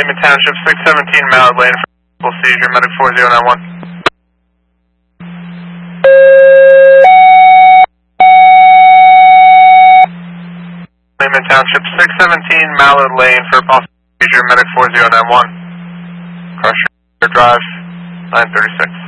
Lehman Township, 617 Mallard Lane for seizure, medic 4091. Lehman Township, 617 Mallard Lane for possible seizure, medic 4091. Crusher Drive, 936.